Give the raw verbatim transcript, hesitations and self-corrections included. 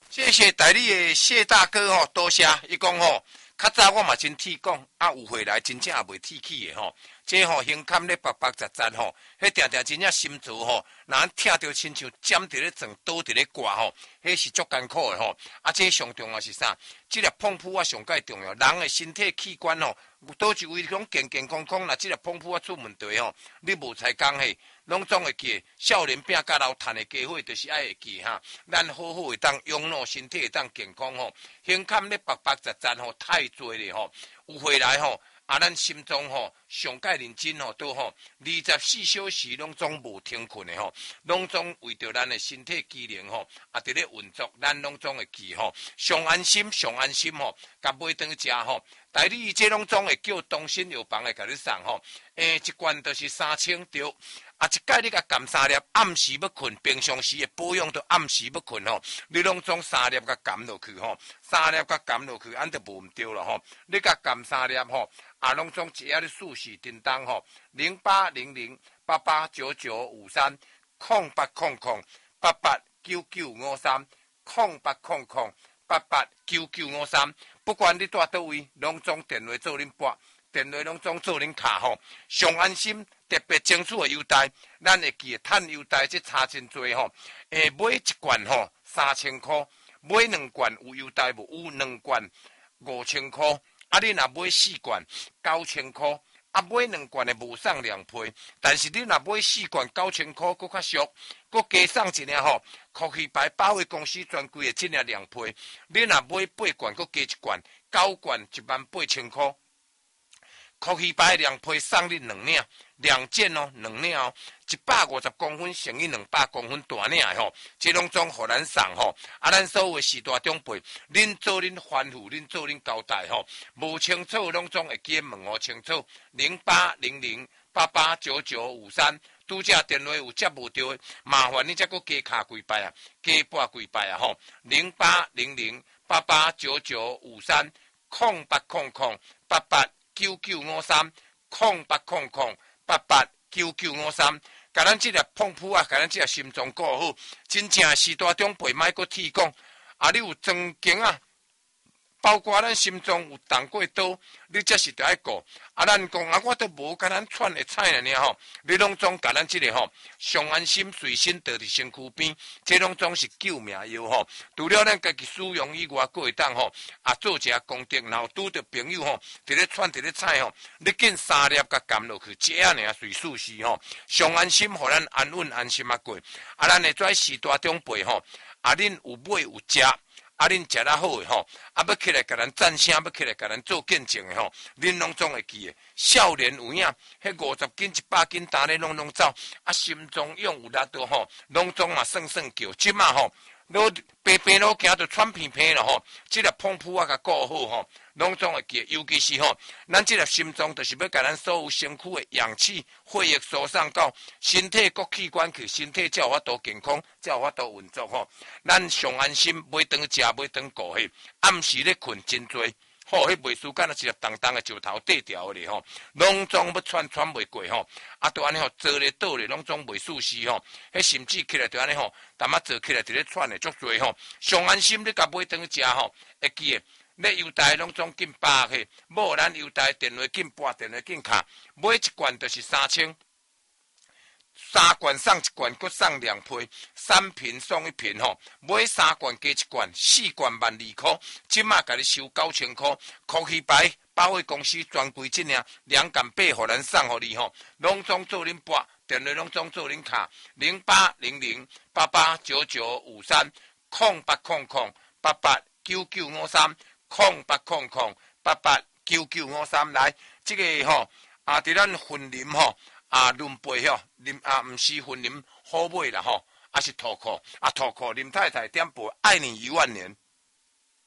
谢谢台里的谢大哥吼，多谢。伊讲吼，较早我嘛真铁讲，啊有回来真正也袂铁气的吼。这吼胸坎咧白白杂杂吼，迄定定真正心足吼，若听着亲像尖伫咧撞，倒伫咧挂吼，迄是足艰苦的吼。啊，这上重要是啥？这粒碰扑啊上介重要，人的身体器官吼，倒一位讲健健康康，若这粒碰扑啊出问题吼，你无才讲嘿。拢总会记，少年饼甲老趁的机会，就是爱会记哈。咱好好会当养老，身体会当健康吼。胸坎咧白白杂杂吼，太多咧吼。有回来吼，啊，咱心中吼上介认真吼，都吼二十四小时拢总无停困的吼，拢总为着咱的身体机能吼，啊，伫咧运作，咱拢总会记吼，上安心，上安心吼，甲买顿食吼。台里这拢总会叫东新药房来甲你送吼，诶，一罐就是三千对。啊，一摆你甲含三粒，暗时要困，平常时的保养都暗时要困吼，你拢总三粒甲含落去吼，三粒甲含落去，安就无毋对了吼。你甲含三粒吼，啊，拢总一下你数序叮当吼，零八零零八八九九五三空八空空八八九九五三空八空空八八九九五三，不管你住倒位，拢总电话做恁拨。电话拢总做恁卡吼，上安心，特别清楚的优待，咱会记趁优待，这差真多吼。诶，买一罐吼三千块，买两罐有优待无？有两罐五千块，啊，你若买四罐九千块，啊，买两罐的无送两倍，但是你若买四罐九千块，佫较俗，佫加送一领吼，科技牌保卫公司专柜的这领两倍，你若买八罐，佫加一罐，九罐一万八千块。科技牌两配送你两领，两件哦，两领哦，一百五十公分乘以两百公分大领的吼，这拢总互咱送吼。啊，咱所有的四大长辈，恁做恁吩咐，恁做恁交代吼，无清楚拢总会记问我清楚。零八零零八八九九五三，拄则电话有接无到的，麻烦你再搁加卡几摆啊，加拨几摆啊吼。零八零零八八九九五三空八空空八八。九九五三空八空空八八九九五三，甲咱这粒碰扑啊，甲咱这粒心脏顾好，真正是大长辈莫搁提讲，啊，你有曾经啊，包括咱心脏有动过刀，你则是着爱顾。啊，咱讲啊，我都无甲咱串的菜了呢吼，你拢总甲咱这个吼上安心随身带伫身躯边，这拢总是救命药吼。除了咱家己使用以外，佫会当吼啊做一下功德，然后拄着朋友吼，伫咧串伫咧菜吼，你紧三粒甲含落去，这样尔随事是吼，上安心，互咱安稳安心啊过。啊，咱的跩四大长辈吼，啊，恁有买有食。啊，恁食得好诶吼，啊，要起来甲咱赞声，要起来甲咱做见证诶吼，恁拢总会记诶。少年有影，迄五十斤、一百斤，打咧拢拢走，啊，心中勇有力度吼，拢总嘛算算叫，即马吼，老白白老行着喘片片了吼，即个碰扑啊，甲顾好吼，拢总会记。尤其是吼，咱即个心脏，就是要甲咱所有身躯诶氧气、血液输送到身体各器官去，身体才有法度健康，才有法度运作吼。咱上安心，买顿食，买顿顾迄，暗时咧困真多。吼，迄袂输干那一粒重重的石头缀条咧吼，拢总要喘喘袂过吼，啊，都安尼吼坐咧倒咧，拢总袂舒适吼，迄甚至起来就安尼吼，淡仔坐起来伫咧喘咧足多吼，上安心你甲买顿食吼，会记诶，咧邮袋拢总紧把去，无咱邮袋电话紧拨电话紧卡，买一罐就是三千。三罐送一罐，佮送两倍，三瓶送一瓶吼。买三罐加一罐，四罐万二块。即马甲你收九千块，科技牌保卫公司专柜这领两杆八，互咱送互你吼。拢总做恁拨，电话拢总做恁卡，零八零零八八九九五三空八空空八八九九五三空八空空八八九九五三来，这个吼啊，伫咱婚林吼。啊，轮杯吼，林啊，毋是婚林好买啦吼，啊是土裤，啊土裤林太太点播爱你一万年。